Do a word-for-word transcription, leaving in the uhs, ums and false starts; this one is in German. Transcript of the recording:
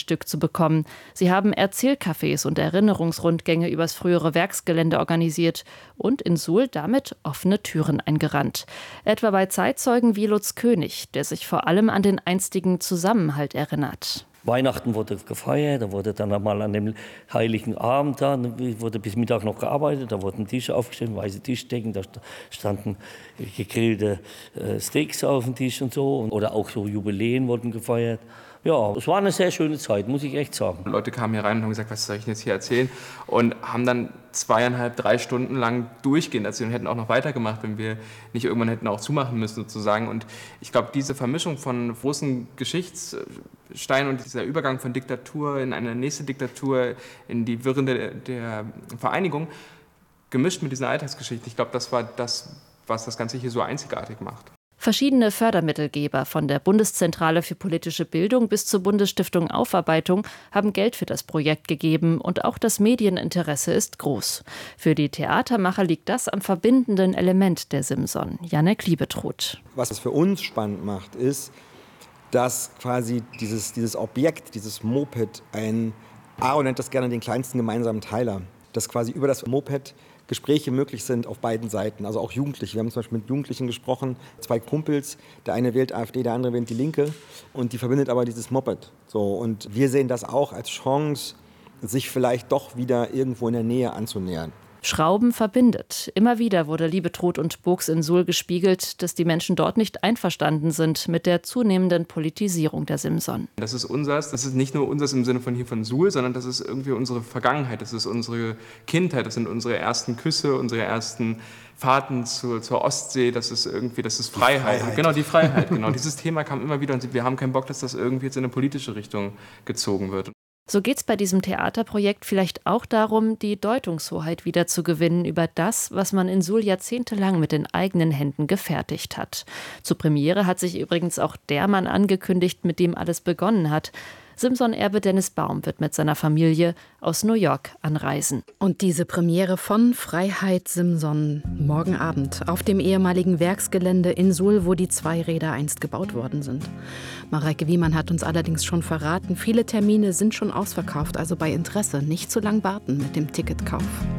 Stück zu bekommen. Sie haben Erzählcafés und Erinnerungsrundgänge übers frühere Werksgelände organisiert und in Suhl damit offene Türen eingerannt. Etwa bei Zeitzeugen wie Lutz König, der sich vor allem an den einstigen Zusammenhalt erinnert. Weihnachten wurde gefeiert, da wurde dann einmal an dem heiligen Abend, da wurde bis Mittag noch gearbeitet, da wurden Tische aufgestellt, weiße Tischdecken, da standen gegrillte Steaks auf dem Tisch und so. Oder auch so Jubiläen wurden gefeiert. Ja, es war eine sehr schöne Zeit, muss ich echt sagen. Leute kamen hier rein und haben gesagt, was soll ich denn jetzt hier erzählen? Und haben dann zweieinhalb, drei Stunden lang durchgehend erzählt und hätten auch noch weitergemacht, wenn wir nicht irgendwann hätten auch zumachen müssen sozusagen. Und ich glaube, diese Vermischung von großen Geschichtssteinen und dieser Übergang von Diktatur in eine nächste Diktatur, in die Wirren der, der Vereinigung, gemischt mit dieser Alltagsgeschichte, ich glaube, das war das, was das Ganze hier so einzigartig macht. Verschiedene Fördermittelgeber, von der Bundeszentrale für politische Bildung bis zur Bundesstiftung Aufarbeitung, haben Geld für das Projekt gegeben und auch das Medieninteresse ist groß. Für die Theatermacher liegt das am verbindenden Element der Simson, Jannek Liebetrud. Was es für uns spannend macht, ist, dass quasi dieses, dieses Objekt, dieses Moped, ein, Aaron nennt das gerne den kleinsten gemeinsamen Teiler, dass quasi über das Moped Gespräche möglich sind auf beiden Seiten, also auch Jugendliche. Wir haben zum Beispiel mit Jugendlichen gesprochen, zwei Kumpels, der eine wählt AfD, der andere wählt die Linke und die verbindet aber dieses Moped. So, und wir sehen das auch als Chance, sich vielleicht doch wieder irgendwo in der Nähe anzunähern. Schrauben verbindet. Immer wieder wurde Liebetrud und Burgs in Suhl gespiegelt, dass die Menschen dort nicht einverstanden sind mit der zunehmenden Politisierung der Simson. Das ist unsers, das ist nicht nur unsers im Sinne von hier von Suhl, sondern das ist irgendwie unsere Vergangenheit, das ist unsere Kindheit, das sind unsere ersten Küsse, unsere ersten Fahrten zur, zur Ostsee, das ist irgendwie, das ist Freiheit. Freiheit. Genau, die Freiheit, genau. Dieses Thema kam immer wieder und wir haben keinen Bock, dass das irgendwie jetzt in eine politische Richtung gezogen wird. So geht es bei diesem Theaterprojekt vielleicht auch darum, die Deutungshoheit wiederzugewinnen über das, was man in Suhl jahrzehntelang mit den eigenen Händen gefertigt hat. Zur Premiere hat sich übrigens auch der Mann angekündigt, mit dem alles begonnen hat. Simson-Erbe Dennis Baum wird mit seiner Familie aus New York anreisen. Und diese Premiere von Freiheit Simson morgen Abend auf dem ehemaligen Werksgelände in Suhl, wo die zwei Räder einst gebaut worden sind. Mareike Wiemann hat uns allerdings schon verraten, viele Termine sind schon ausverkauft, also bei Interesse nicht zu lang warten mit dem Ticketkauf.